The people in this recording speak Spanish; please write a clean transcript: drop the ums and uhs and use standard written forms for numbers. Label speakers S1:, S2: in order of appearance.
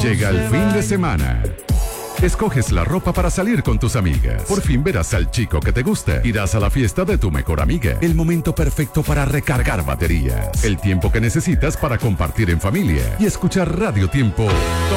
S1: Llega el fin de semana. Escoges la ropa para salir con tus amigas. Por fin verás al chico que te gusta. Irás a la fiesta de tu mejor amiga. El momento perfecto para recargar baterías. El tiempo que necesitas para compartir en familia y escuchar Radio Tiempo